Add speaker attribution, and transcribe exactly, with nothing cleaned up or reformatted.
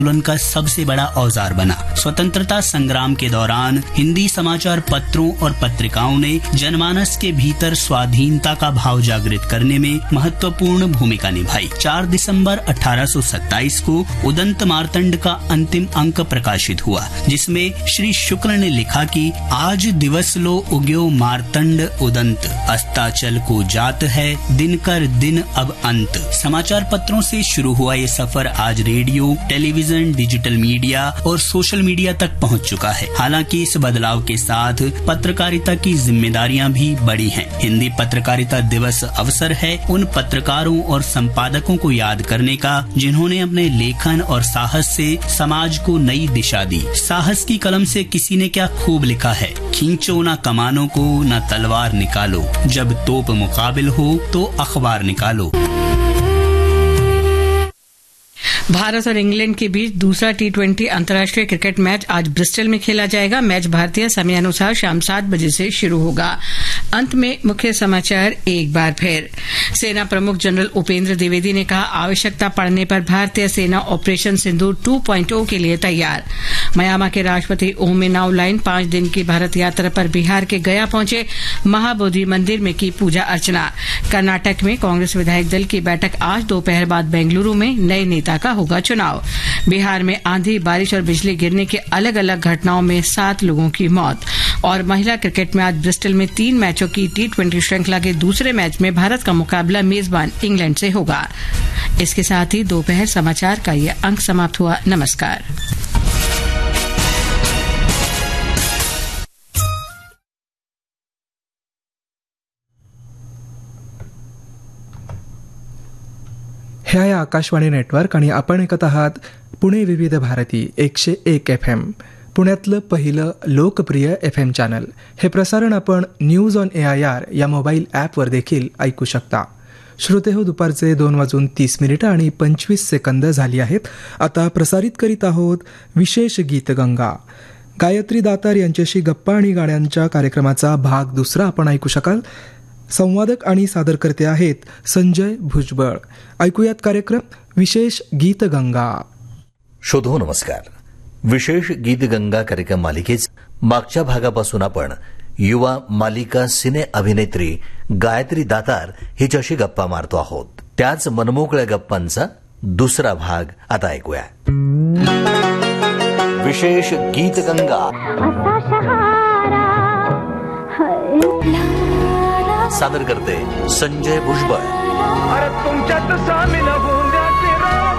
Speaker 1: आंदोलन का सबसे बड़ा औजार बना। स्वतंत्रता संग्राम के दौरान हिंदी समाचार पत्रों और पत्रिकाओं ने जनमानस के भीतर स्वाधीनता का भाव जागृत करने में महत्वपूर्ण भूमिका निभाई। चार दिसंबर अठारह सौ सत्ताईस को उदंत मार्तंड का अंतिम अंक प्रकाशित हुआ, जिसमें श्री शुक्ल ने लिखा कि आज दिवस लो उग्यो मार्तंड उदंत, अस्ताचल को जात है दिन कर दिन अब अंत। समाचार पत्रों से शुरू हुआ ये सफर आज रेडियो, टेलीविजन, डिजिटल मीडिया और सोशल मीडिया तक पहुंच चुका है। हालांकि इस बदलाव के साथ पत्रकारिता की जिम्मेदारियां भी बढ़ी हैं। हिंदी पत्रकारिता दिवस अवसर है उन पत्रकारों और संपादकों को याद करने का जिन्होंने अपने लेखन और साहस से समाज को नई दिशा दी। साहस की कलम से किसी ने क्या खूब लिखा है, खींचो ना कमानों को ना तलवार निकालो, जब तोप मुकाबिल हो तो अखबार निकालो।
Speaker 2: भारत और इंग्लैंड के बीच दूसरा टी ट्वेंटी अंतर्राष्ट्रीय क्रिकेट मैच आज ब्रिस्टल में खेला जाएगा। मैच भारतीय समयानुसार शाम सात बजे से शुरू होगा। अंत में मुख्य समाचार एक बार फिर। सेना प्रमुख जनरल उपेंद्र द्विवेदी ने कहा, आवश्यकता पड़ने पर भारतीय सेना ऑपरेशन सिंदूर टू पॉइंट ओ के लिए तैयार। म्यांमार के राष्ट्रपति ओ मिन आउंग लाइन पांच दिन की भारत यात्रा पर बिहार के गया पहुंचे, महाबोधि मंदिर में की पूजा अर्चना। कर्नाटक में कांग्रेस विधायक दल की बैठक आज दोपहर बाद बेंगलुरु में, नए नेता का होगा चुनाव। बिहार में आंधी, बारिश और बिजली गिरने के अलग अलग घटनाओं में सात लोगों की मौत। और महिला क्रिकेट में आज ब्रिस्टल में तीन मैचों की टी ट्वेंटी श्रृंखला के दूसरे मैच में भारत का मुकाबला मेजबान इंग्लैंड से होगा। इसके साथ ही दोपहर समाचार का ये अंक समाप्त हुआ। नमस्कार।
Speaker 3: हे आहे आकाशवाणी नेटवर्क आणि आपण ऐकत आहात पुणे विविध भारती एकशे एक एफ एम, पुण्यातलं पहिलं लोकप्रिय एफ एम चॅनल. हे प्रसारण आपण news on A I R या मोबाईल ॲपवर देखील ऐकू शकता. श्रोते हो, दुपारचे दोन वाजून तीस मिनिटं आणि पंचवीस सेकंद झाली आहेत. आता प्रसारित करीत आहोत विशेष गीतगंगा. गायत्री दातार यांच्याशी गप्पा आणि गाण्यांच्या कार्यक्रमाचा भाग दुसरा आपण ऐकू शकाल. संवादक आणि सादरकर्ते आहेत संजय भुजबळ. ऐकूयात कार्यक्रम विशेष गीतगंगा.
Speaker 4: शोधो नमस्कार. विशेष गीतगंगा कार्यक्रम मालिकेच मागच्या भागापासून आपण युवा मालिका सिने अभिनेत्री गायत्री दातार हिच्याशी गप्पा मारतो आहोत. त्याच मनमोकळ्या गप्पांचा दुसरा भाग आता ऐकूया. विशेष गीतगंगा. सादर करते संजय भुजबळ.
Speaker 5: अरे तुमच्यात सामील हो